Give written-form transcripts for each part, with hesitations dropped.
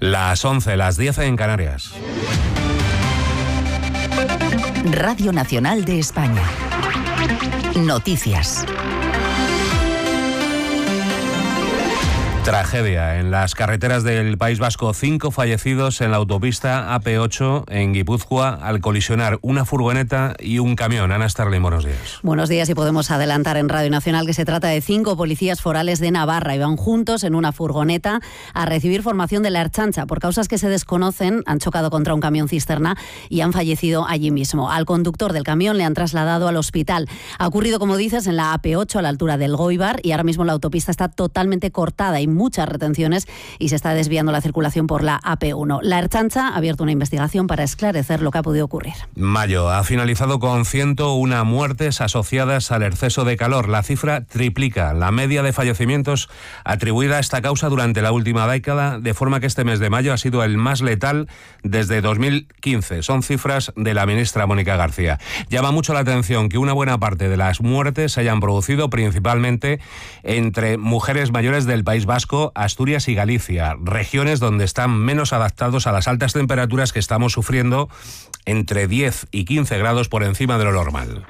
Las 11, las 10 en Canarias. Radio Nacional de España. Noticias. Tragedia en las carreteras del País Vasco. 5 fallecidos en la autopista AP8 en Guipúzcoa al colisionar una furgoneta y un camión. Ana Starling, buenos días. Buenos días, y podemos adelantar en Radio Nacional que se trata de 5 policías forales de Navarra. Iban juntos en una furgoneta a recibir formación de la Ertzaintza. Por causas que se desconocen, han chocado contra un camión cisterna y han fallecido allí mismo. Al conductor del camión le han trasladado al hospital. Ha ocurrido, como dices, en la AP8 a la altura del Goibar, y ahora mismo la autopista está totalmente cortada. Hay muchas retenciones y se está desviando la circulación por la AP1. La Ertzaintza ha abierto una investigación para esclarecer lo que ha podido ocurrir. Mayo ha finalizado con 101 muertes asociadas al exceso de calor. La cifra triplica la media de fallecimientos atribuida a esta causa durante la última década, de forma que este mes de mayo ha sido el más letal desde 2015. Son cifras de la ministra Mónica García. Llama mucho la atención que una buena parte de las muertes se hayan producido principalmente entre mujeres mayores del País Vasco, Asturias y Galicia, regiones donde están menos adaptados a las altas temperaturas que estamos sufriendo, entre 10 y 15 grados por encima de lo normal.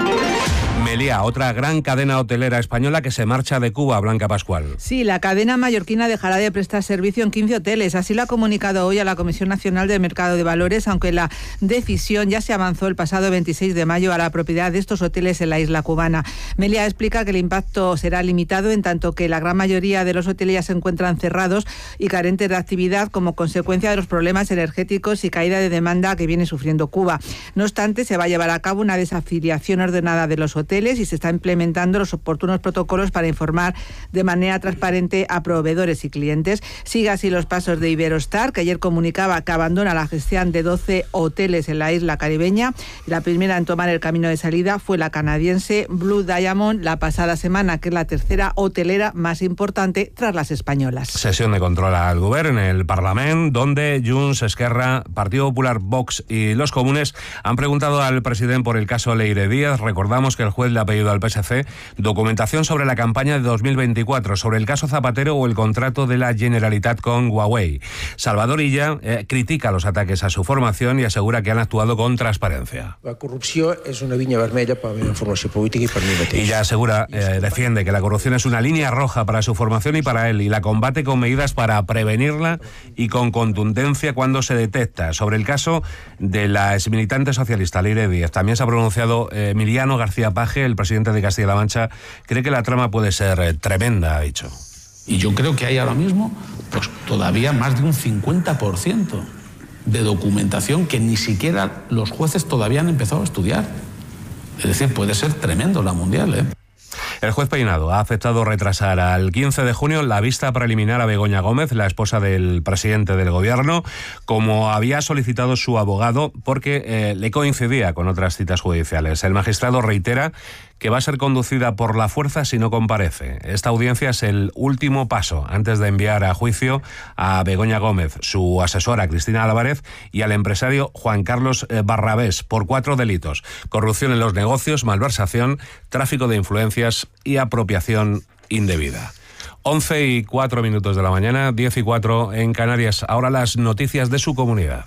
Meliá, otra gran cadena hotelera española que se marcha de Cuba. Blanca Pascual. Sí, la cadena mallorquina dejará de prestar servicio en 15 hoteles. Así lo ha comunicado hoy a la Comisión Nacional del Mercado de Valores, aunque la decisión ya se avanzó el pasado 26 de mayo a la propiedad de estos hoteles en la isla cubana. Meliá explica que el impacto será limitado, en tanto que la gran mayoría de los hoteles ya se encuentran cerrados y carentes de actividad como consecuencia de los problemas energéticos y caída de demanda que viene sufriendo Cuba. No obstante, se va a llevar a cabo una desafiliación ordenada de los hoteles y se está implementando los oportunos protocolos para informar de manera transparente a proveedores y clientes. Sigue así los pasos de Iberostar, que ayer comunicaba que abandona la gestión de 12 hoteles en la isla caribeña. La primera en tomar el camino de salida fue la canadiense Blue Diamond la pasada semana, que es la tercera hotelera más importante tras las españolas. Sesión de control al Govern en el Parlamento, donde Junts, Esquerra, Partido Popular, Vox y los Comunes han preguntado al presidente por el caso Leire Díaz. Recordamos que el juez le ha pedido al PSC documentación sobre la campaña de 2024, sobre el caso Zapatero o el contrato de la Generalitat con Huawei. Salvador Illa critica los ataques a su formación y asegura que han actuado con transparencia. La corrupción es una viña vermella para la formación política y para mí mateix. Illa asegura, defiende que la corrupción es una línea roja para su formación y para él, y la combate con medidas para prevenirla y con contundencia cuando se detecta. Sobre el caso de la exmilitante socialista Leire Díaz también se ha pronunciado Emiliano García Paje, el presidente de Castilla-La Mancha. Cree que la trama puede ser tremenda, ha dicho. Y yo creo que hay ahora mismo pues todavía más de un 50% de documentación que ni siquiera los jueces todavía han empezado a estudiar. Es decir, puede ser tremendo la mundial, ¿eh? El juez Peinado ha aceptado retrasar al 15 de junio la vista preliminar a Begoña Gómez, la esposa del presidente del gobierno, como había solicitado su abogado, porque le coincidía con otras citas judiciales. El magistrado reitera que va a ser conducida por la fuerza si no comparece. Esta audiencia es el último paso antes de enviar a juicio a Begoña Gómez, su asesora Cristina Álvarez y al empresario Juan Carlos Barrabés por 4 delitos: corrupción en los negocios, malversación, tráfico de influencias y apropiación indebida. 11:04 de la mañana, 10:04 en Canarias. Ahora las noticias de su comunidad.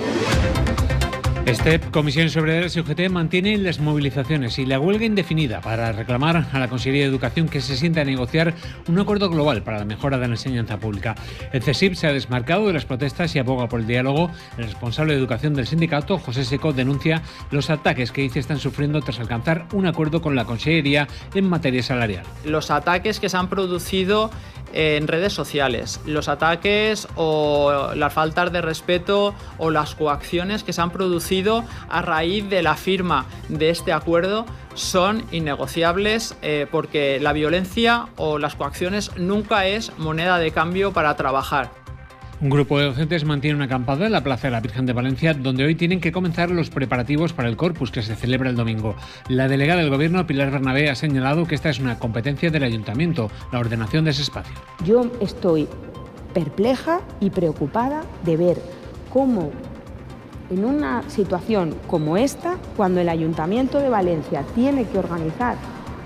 STEP, Comisiones Obreras y UGT mantienen las movilizaciones y la huelga indefinida para reclamar a la Consellería de Educación que se siente a negociar un acuerdo global para la mejora de la enseñanza pública. El CSIP se ha desmarcado de las protestas y aboga por el diálogo. El responsable de Educación del sindicato, José Seco, denuncia los ataques que dice están sufriendo tras alcanzar un acuerdo con la Consellería en materia salarial. Los ataques que se han producido en redes sociales, los ataques o las faltas de respeto o las coacciones que se han producido a raíz de la firma de este acuerdo son innegociables, porque la violencia o las coacciones nunca es moneda de cambio para trabajar. Un grupo de docentes mantiene una acampada en la Plaza de la Virgen de Valencia, donde hoy tienen que comenzar los preparativos para el Corpus, que se celebra el domingo. La delegada del Gobierno, Pilar Bernabé, ha señalado que esta es una competencia del Ayuntamiento, la ordenación de ese espacio. Yo estoy perpleja y preocupada de ver cómo en una situación como esta, cuando el Ayuntamiento de Valencia tiene que organizar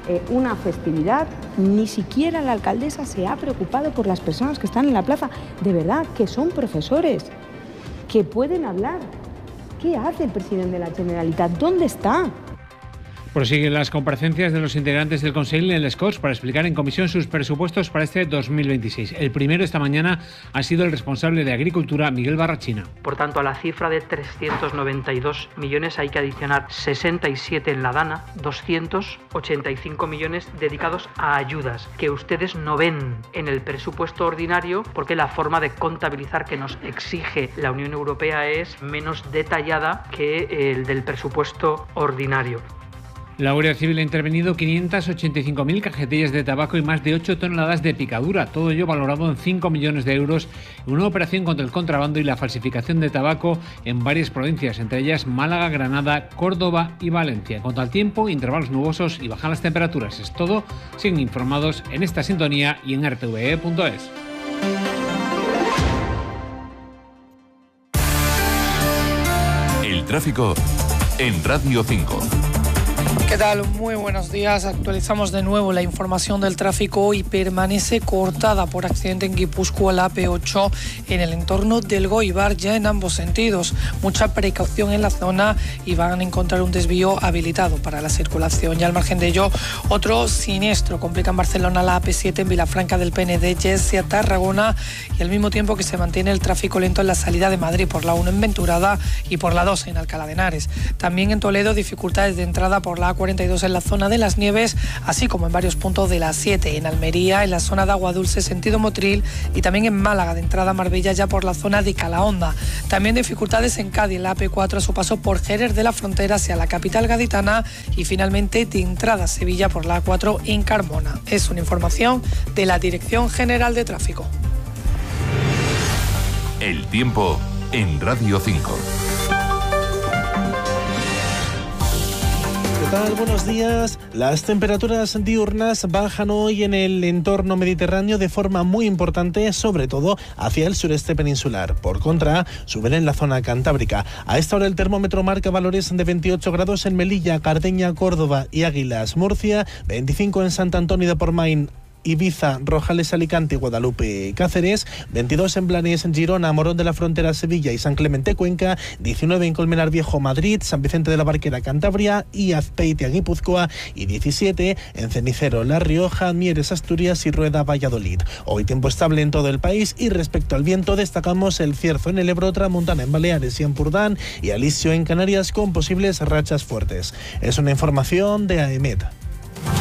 una festividad, ni siquiera la alcaldesa se ha preocupado por las personas que están en la plaza, de verdad, que son profesores, que pueden hablar. ¿Qué hace el presidente de la Generalitat? ¿Dónde está? Prosiguen las comparecencias de los integrantes del Consell en les Corts para explicar en comisión sus presupuestos para este 2026. El primero esta mañana ha sido el responsable de Agricultura, Miguel Barrachina. Por tanto, a la cifra de 392 millones hay que adicionar 67 en la DANA, 285 millones dedicados a ayudas, que ustedes no ven en el presupuesto ordinario porque la forma de contabilizar que nos exige la Unión Europea es menos detallada que el del presupuesto ordinario. La Guardia Civil ha intervenido 585.000 cajetillas de tabaco y más de 8 toneladas de picadura, todo ello valorado en 5 millones de euros, en una operación contra el contrabando y la falsificación de tabaco en varias provincias, entre ellas Málaga, Granada, Córdoba y Valencia. En cuanto al tiempo, intervalos nubosos y bajan las temperaturas. Es todo. Siguen informados en esta sintonía y en rtve.es. El tráfico en Radio 5. ¿Qué tal? Muy buenos días. Actualizamos de nuevo la información del tráfico y permanece cortada por accidente en Guipúzcoa la AP8 en el entorno del Goibar, ya en ambos sentidos. Mucha precaución en la zona y van a encontrar un desvío habilitado para la circulación. Y al margen de ello, otro siniestro complica en Barcelona la AP7 en Vilafranca del Penedès hacia Tarragona, y al mismo tiempo que se mantiene el tráfico lento en la salida de Madrid por la 1 en Venturada y por la 2 en Alcalá de Henares. También en Toledo, dificultades de entrada por la A42 en la zona de Las Nieves, así como en varios puntos de la 7 en Almería, en la zona de Agua Dulce sentido Motril, y también en Málaga de entrada a Marbella ya por la zona de Calahonda. También dificultades en Cádiz, la AP4 a su paso por Jerez de la Frontera hacia la capital gaditana, y finalmente de entrada a Sevilla por la A4 en Carmona. Es una información de la Dirección General de Tráfico. El tiempo en Radio 5. ¿Qué tal? Buenos días. Las temperaturas diurnas bajan hoy en el entorno mediterráneo de forma muy importante, sobre todo hacia el sureste peninsular. Por contra, suben en la zona cantábrica. A esta hora el termómetro marca valores de 28 grados en Melilla, Cardeña, Córdoba y Águilas, Murcia, 25 en Sant Antoni de Portmany, Ibiza, Rojales, Alicante, Guadalupe, Cáceres, 22 en Blanes, Girona, Morón de la Frontera, Sevilla y San Clemente, Cuenca, 19 en Colmenar Viejo, Madrid, San Vicente de la Barquera, Cantabria y Azpeitia, Guipúzcoa, y 17 en Cenicero, La Rioja, Mieres, Asturias y Rueda, Valladolid. Hoy tiempo estable en todo el país, y respecto al viento destacamos el cierzo en el Ebro, Tramontana en Baleares y Ampurdán y alisio en Canarias con posibles rachas fuertes. Es una información de AEMET.